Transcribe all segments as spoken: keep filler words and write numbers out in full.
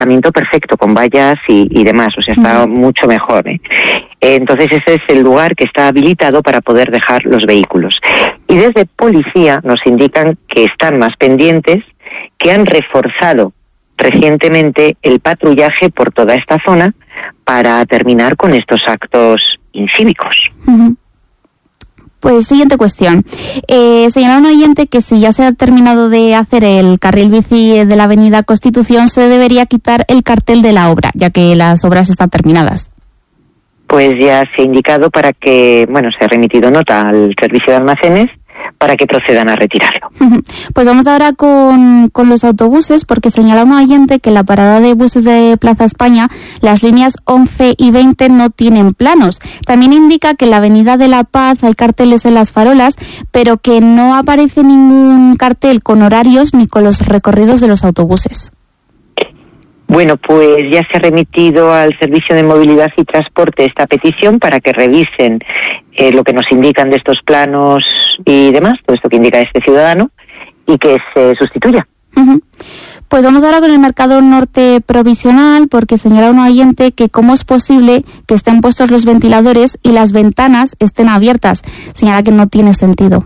aparcamiento perfecto, con vallas y, y demás, o sea, está uh-huh. mucho mejor, ¿eh? Entonces ese es el lugar que está habilitado para poder dejar los vehículos. Y desde policía nos indican que están más pendientes, que han reforzado recientemente el patrullaje por toda esta zona para terminar con estos actos incívicos. Uh-huh. Pues siguiente cuestión. Eh, señala un oyente que si ya se ha terminado de hacer el carril bici de la Avenida Constitución, se debería quitar el cartel de la obra, ya que las obras están terminadas. Pues ya se ha indicado para que, bueno, se ha remitido nota al servicio de almacenes para que procedan a retirarlo. Pues vamos ahora con, con los autobuses, porque señala un oyente que en la parada de buses de Plaza España las líneas once y veinte no tienen planos. También indica que en la Avenida de la Paz hay carteles en las farolas, pero que no aparece ningún cartel con horarios ni con los recorridos de los autobuses. Bueno, pues ya se ha remitido al Servicio de Movilidad y Transporte esta petición para que revisen eh, lo que nos indican de estos planos y demás, todo esto que indica este ciudadano, y que se sustituya. Uh-huh. Pues vamos ahora con el mercado norte provisional, porque señala un oyente que cómo es posible que estén puestos los ventiladores y las ventanas estén abiertas. Señala que no tiene sentido.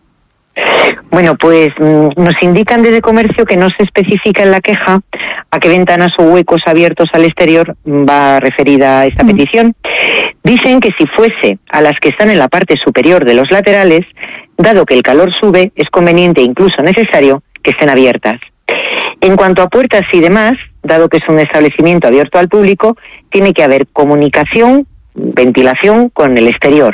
Bueno, pues nos indican desde comercio que no se especifica en la queja a qué ventanas o huecos abiertos al exterior va referida esta mm. petición. Dicen que si fuese a las que están en la parte superior de los laterales, dado que el calor sube, es conveniente e incluso necesario que estén abiertas. En cuanto a puertas y demás, dado que es un establecimiento abierto al público, tiene que haber comunicación, ventilación con el exterior.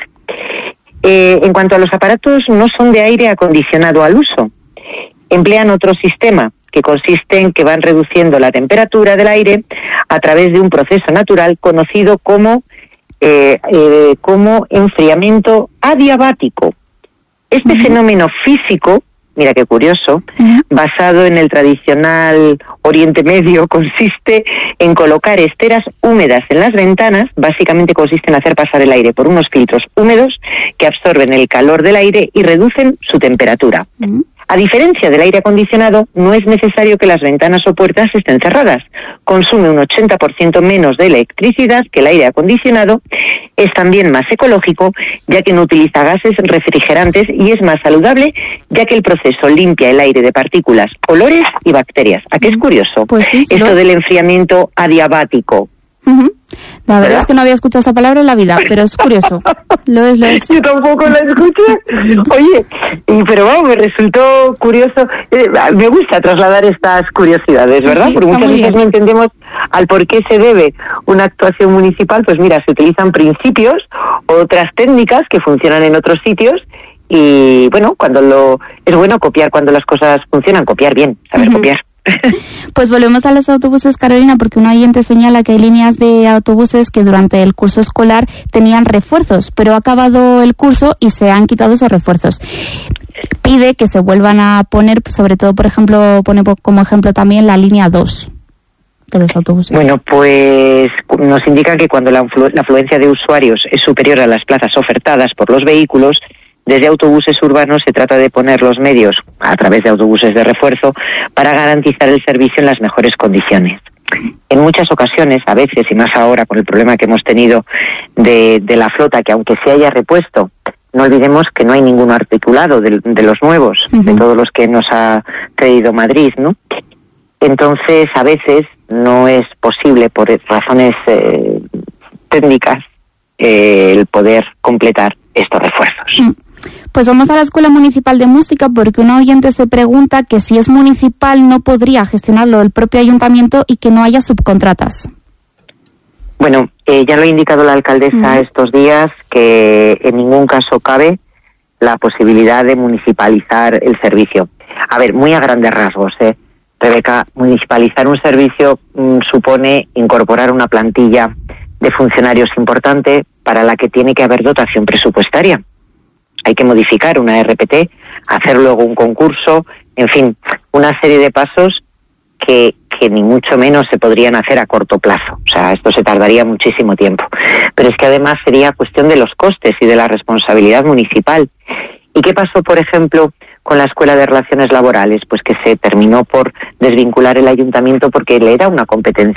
Eh, en cuanto a los aparatos, no son de aire acondicionado al uso. Emplean otro sistema que consiste en que van reduciendo la temperatura del aire a través de un proceso natural conocido como, eh, eh, como enfriamiento adiabático. Este uh-huh. fenómeno físico, mira qué curioso, uh-huh. basado en el tradicional Oriente Medio, consiste en colocar esteras húmedas en las ventanas. Básicamente consiste en hacer pasar el aire por unos filtros húmedos que absorben el calor del aire y reducen su temperatura. Uh-huh. A diferencia del aire acondicionado, no es necesario que las ventanas o puertas estén cerradas. Consume un ochenta por ciento menos de electricidad que el aire acondicionado. Es también más ecológico, ya que no utiliza gases refrigerantes, y es más saludable, ya que el proceso limpia el aire de partículas, olores y bacterias. ¿A qué es curioso? Pues sí, sí, esto lo del enfriamiento adiabático. Uh-huh. La verdad, ¿verdad? Es que no había escuchado esa palabra en la vida, pero es curioso. Lo es, lo es. Yo tampoco la escuché. Oye, y, pero vamos, me resultó curioso. Eh, me gusta trasladar estas curiosidades, sí, ¿verdad? sí, porque muchas veces no entendemos al por qué se debe una actuación municipal. Pues mira, se utilizan principios, otras técnicas que funcionan en otros sitios. Y bueno, cuando lo es bueno copiar, cuando las cosas funcionan, copiar bien, saber uh-huh. copiar. Pues volvemos a los autobuses, Carolina, porque un oyente señala que hay líneas de autobuses que durante el curso escolar tenían refuerzos, pero ha acabado el curso y se han quitado esos refuerzos. Pide que se vuelvan a poner, sobre todo, por ejemplo, pone como ejemplo también la línea dos de los autobuses. Bueno, pues nos indica que cuando la, aflu- la afluencia de usuarios es superior a las plazas ofertadas por los vehículos, desde autobuses urbanos se trata de poner los medios a través de autobuses de refuerzo para garantizar el servicio en las mejores condiciones. En muchas ocasiones, a veces, y más ahora con el problema que hemos tenido de, de la flota, que aunque se haya repuesto, no olvidemos que no hay ninguno articulado de, de los nuevos, uh-huh. de todos los que nos ha traído Madrid, ¿no? Entonces, a veces no es posible, por razones eh, técnicas, eh, el poder completar estos refuerzos. Uh-huh. Pues vamos a la Escuela Municipal de Música, porque un oyente se pregunta que si es municipal no podría gestionarlo el propio ayuntamiento y que no haya subcontratas. Bueno, eh, ya lo ha indicado la alcaldesa uh-huh. estos días, que en ningún caso cabe la posibilidad de municipalizar el servicio. A ver, muy a grandes rasgos, ¿eh? Rebeca, municipalizar un servicio mmm, supone incorporar una plantilla de funcionarios importante para la que tiene que haber dotación presupuestaria. Hay que modificar una R P T, hacer luego un concurso, en fin, una serie de pasos que, que ni mucho menos se podrían hacer a corto plazo. O sea, esto se tardaría muchísimo tiempo. Pero es que además sería cuestión de los costes y de la responsabilidad municipal. ¿Y qué pasó, por ejemplo, con la Escuela de Relaciones Laborales? Pues que se terminó por desvincular el ayuntamiento porque le era una competencia